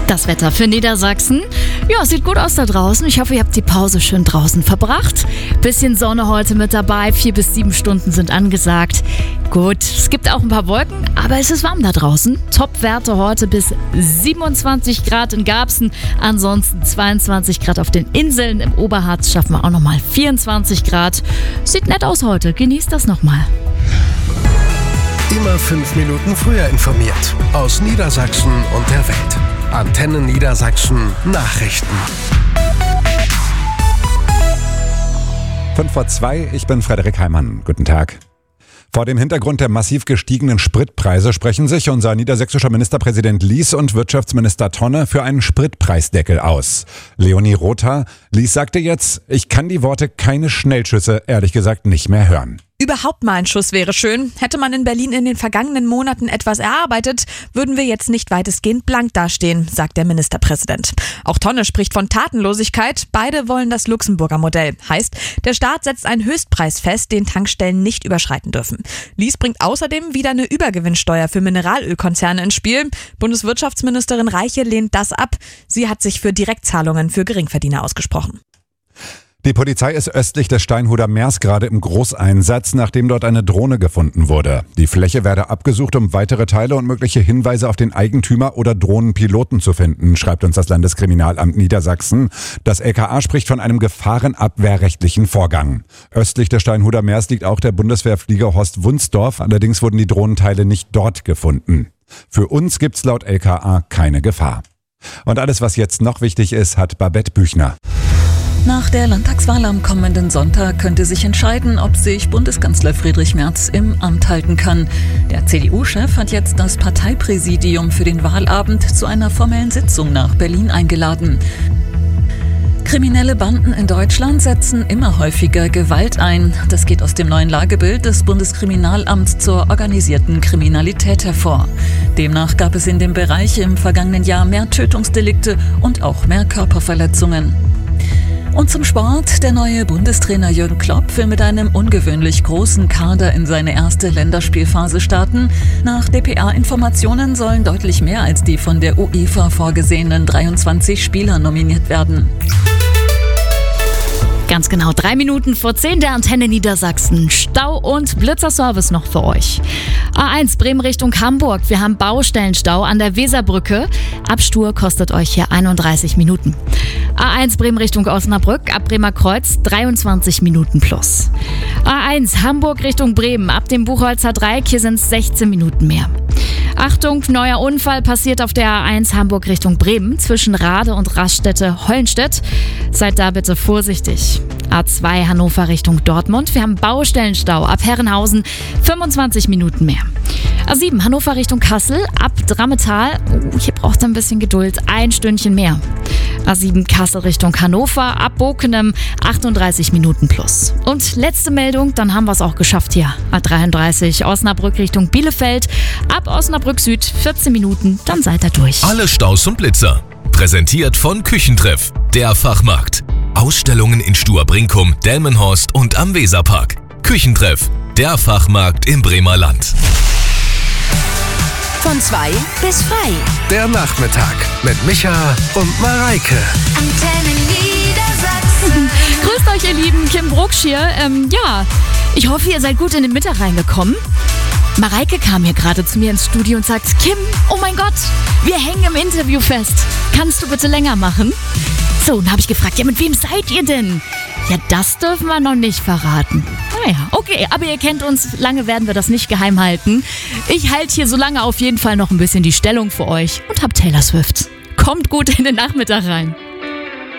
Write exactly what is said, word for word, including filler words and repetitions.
Das Wetter für Niedersachsen. Ja, sieht gut aus da draußen. Ich hoffe, ihr habt die Pause schön draußen verbracht. Bisschen Sonne heute mit dabei. Vier bis sieben Stunden sind angesagt. Gut, es gibt auch ein paar Wolken, aber es ist warm da draußen. Top-Werte heute bis siebenundzwanzig Grad in Garbsen. Ansonsten zweiundzwanzig Grad auf den Inseln. Im Oberharz schaffen wir auch nochmal vierundzwanzig Grad. Sieht nett aus heute. Genießt das nochmal. Immer fünf Minuten früher informiert. Aus Niedersachsen und der Welt. Antenne Niedersachsen Nachrichten. Fünf vor zwei, ich bin Frederik Heimann. Guten Tag. Vor dem Hintergrund der massiv gestiegenen Spritpreise sprechen sich unser niedersächsischer Ministerpräsident Lies und Wirtschaftsminister Tonne für einen Spritpreisdeckel aus. Leonie Rother, Lies sagte jetzt, ich kann die Worte keine Schnellschüsse ehrlich gesagt nicht mehr hören. Überhaupt mal ein Schuss wäre schön. Hätte man in Berlin in den vergangenen Monaten etwas erarbeitet, würden wir jetzt nicht weitestgehend blank dastehen, sagt der Ministerpräsident. Auch Tonne spricht von Tatenlosigkeit. Beide wollen das Luxemburger Modell. Heißt, der Staat setzt einen Höchstpreis fest, den Tankstellen nicht überschreiten dürfen. Lies bringt außerdem wieder eine Übergewinnsteuer für Mineralölkonzerne ins Spiel. Bundeswirtschaftsministerin Reiche lehnt das ab. Sie hat sich für Direktzahlungen für Geringverdiener ausgesprochen. Die Polizei ist östlich des Steinhuder Meers gerade im Großeinsatz, nachdem dort eine Drohne gefunden wurde. Die Fläche werde abgesucht, um weitere Teile und mögliche Hinweise auf den Eigentümer oder Drohnenpiloten zu finden, schreibt uns das Landeskriminalamt Niedersachsen. Das L K A spricht von einem gefahrenabwehrrechtlichen Vorgang. Östlich des Steinhuder Meers liegt auch der Bundeswehrflieger Horst Wunsdorf, allerdings wurden die Drohnenteile nicht dort gefunden. Für uns gibt's laut L K A keine Gefahr. Und alles, was jetzt noch wichtig ist, hat Babette Büchner. Nach der Landtagswahl am kommenden Sonntag könnte sich entscheiden, ob sich Bundeskanzler Friedrich Merz im Amt halten kann. Der C D U-Chef hat jetzt das Parteipräsidium für den Wahlabend zu einer formellen Sitzung nach Berlin eingeladen. Kriminelle Banden in Deutschland setzen immer häufiger Gewalt ein. Das geht aus dem neuen Lagebild des Bundeskriminalamts zur organisierten Kriminalität hervor. Demnach gab es in dem Bereich im vergangenen Jahr mehr Tötungsdelikte und auch mehr Körperverletzungen. Und zum Sport. Der neue Bundestrainer Jürgen Klopp will mit einem ungewöhnlich großen Kader in seine erste Länderspielphase starten. Nach D P A-Informationen sollen deutlich mehr als die von der UEFA vorgesehenen dreiundzwanzig Spieler nominiert werden. Ganz genau drei Minuten vor zehn der Antenne Niedersachsen. Stau und Blitzerservice noch für euch. A eins Bremen Richtung Hamburg. Wir haben Baustellenstau an der Weserbrücke. Abstur kostet euch hier einunddreißig Minuten. A eins Bremen Richtung Osnabrück, ab Bremer Kreuz dreiundzwanzig Minuten plus. A eins Hamburg Richtung Bremen, ab dem Buchholzer Dreieck, hier sind es sechzehn Minuten mehr. Achtung, neuer Unfall passiert auf der A eins Hamburg Richtung Bremen zwischen Rade und Raststätte-Hollenstedt. Seid da bitte vorsichtig. A zwei Hannover Richtung Dortmund. Wir haben Baustellenstau ab Herrenhausen, fünfundzwanzig Minuten mehr. A sieben Hannover Richtung Kassel, ab Drammetal. Oh, hier braucht ihr ein bisschen Geduld, ein Stündchen mehr. A sieben Kassel Richtung Hannover, ab Bokenem achtunddreißig Minuten plus. Und letzte Meldung, dann haben wir es auch geschafft hier. A dreiunddreißig Osnabrück Richtung Bielefeld, ab Osnabrück Süd vierzehn Minuten, dann seid ihr durch. Alle Staus und Blitzer. Präsentiert von Küchentreff, der Fachmarkt. Ausstellungen in Stur-Brinkum, Delmenhorst und am Weserpark. Küchentreff, der Fachmarkt im Bremer Land. Von zwei bis frei. Der Nachmittag mit Micha und Mareike. Antenne Niedersachsen. Grüßt euch, ihr Lieben, Kim Brucksch hier. Ähm, ja, ich hoffe, ihr seid gut in den Mittag reingekommen. Mareike kam hier gerade zu mir ins Studio und sagt, Kim, oh mein Gott, wir hängen im Interview fest. Kannst du bitte länger machen? So, dann habe ich gefragt, ja, mit wem seid ihr denn? Ja, das dürfen wir noch nicht verraten. Naja, okay, aber ihr kennt uns, lange werden wir das nicht geheim halten. Ich halte hier so lange auf jeden Fall noch ein bisschen die Stellung für euch und hab Taylor Swift. Kommt gut in den Nachmittag rein.